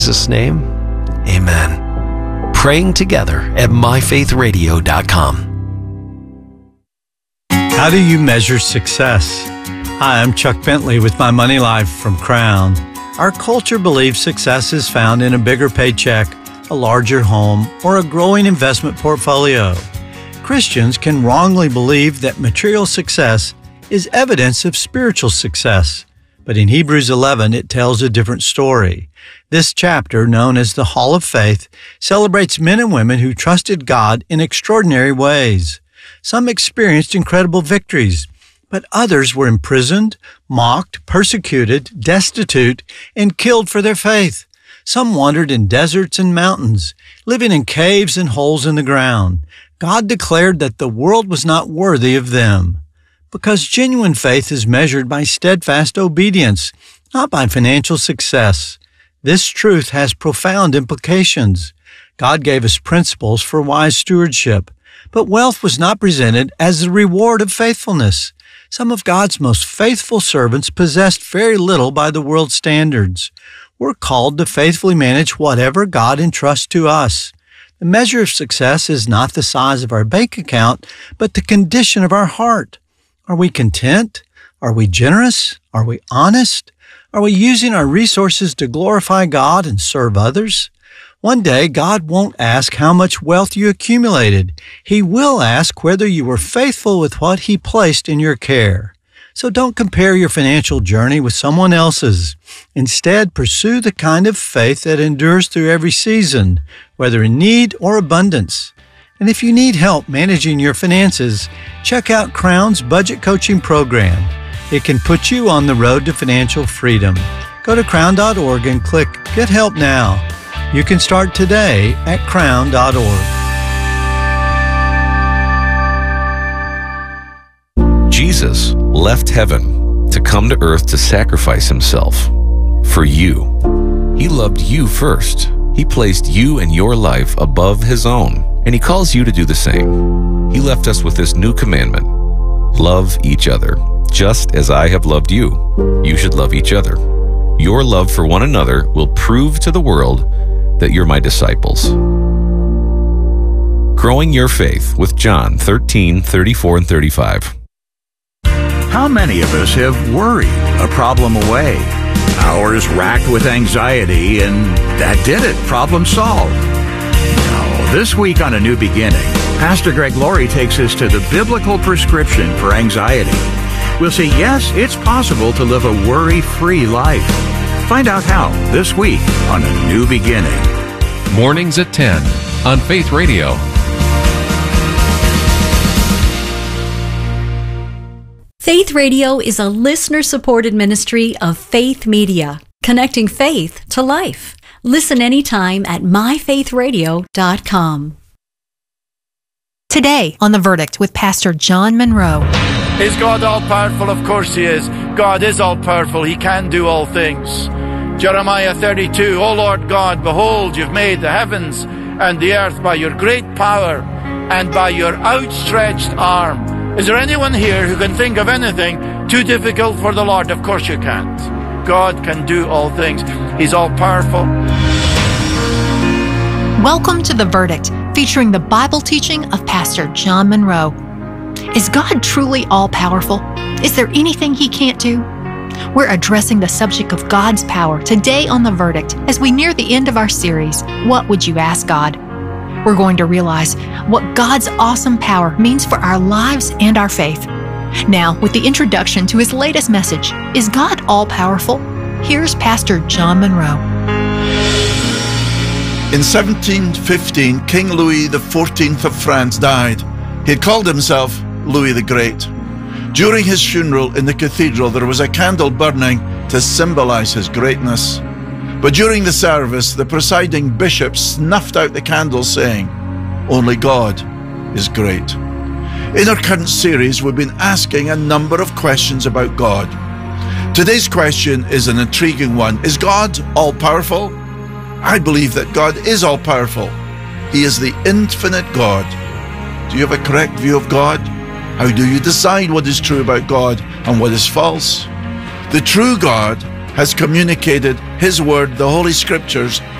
Jesus' name, amen. Praying together at myfaithradio.com. How do you measure success? Hi, I'm Chuck Bentley with My Money Life from Crown. Our culture believes success is found in a bigger paycheck, a larger home, or a growing investment portfolio. Christians can wrongly believe that material success is evidence of spiritual success. But in Hebrews 11, it tells a different story. This chapter, known as the Hall of Faith, celebrates men and women who trusted God in extraordinary ways. Some experienced incredible victories, but others were imprisoned, mocked, persecuted, destitute, and killed for their faith. Some wandered in deserts and mountains, living in caves and holes in the ground. God declared that the world was not worthy of them. Because genuine faith is measured by steadfast obedience, not by financial success. This truth has profound implications. God gave us principles for wise stewardship, but wealth was not presented as the reward of faithfulness. Some of God's most faithful servants possessed very little by the world's standards. We're called to faithfully manage whatever God entrusts to us. The measure of success is not the size of our bank account, but the condition of our heart. Are we content? Are we generous? Are we honest? Are we using our resources to glorify God and serve others? One day, God won't ask how much wealth you accumulated. He will ask whether you were faithful with what He placed in your care. So don't compare your financial journey with someone else's. Instead, pursue the kind of faith that endures through every season, whether in need or abundance. And if you need help managing your finances, check out Crown's budget coaching program. It can put you on the road to financial freedom. Go to crown.org and click Get Help Now. You can start today at crown.org. Jesus left heaven to come to earth to sacrifice Himself for you. He loved you first. He placed you and your life above His own. And He calls you to do the same. He left us with this new commandment: love each other. Just as I have loved you, you should love each other. Your love for one another will prove to the world that you're my disciples. Growing Your Faith with John 13:34 and 35. How many of us have worried a problem away? Hours racked with anxiety, and that did it. Problem solved. This week on A New Beginning, Pastor Greg Laurie takes us to the biblical prescription for anxiety. We'll see, yes, it's possible to live a worry-free life. Find out how this week on A New Beginning. Mornings at 10 on Faith Radio. Faith Radio is a listener-supported ministry of Faith Media, connecting faith to life. Listen anytime at myfaithradio.com. Today on The Verdict with Pastor John Monroe. Is God all-powerful? Of course He is. God is all-powerful. He can do all things. Jeremiah 32, O Lord God, behold, you've made the heavens and the earth by your great power and by your outstretched arm. Is there anyone here who can think of anything too difficult for the Lord? Of course you can't. God can do all things. He's all-powerful. Welcome to The Verdict, featuring the Bible teaching of Pastor John Monroe. Is God truly all-powerful? Is there anything He can't do? We're addressing the subject of God's power today on The Verdict as we near the end of our series, What Would You Ask God? We're going to realize what God's awesome power means for our lives and our faith. Now, with the introduction to his latest message, Is God All-Powerful? Here's Pastor John Monroe. In 1715, King Louis XIV of France died. He had called himself Louis the Great. During his funeral in the cathedral, there was a candle burning to symbolize his greatness. But during the service, the presiding bishop snuffed out the candle, saying, "Only God is great." In our current series, we've been asking a number of questions about God. Today's question is an intriguing one. Is God all-powerful? I believe that God is all-powerful. He is the infinite God. Do you have a correct view of God? How do you decide what is true about God and what is false? The true God has communicated His Word, the Holy Scriptures,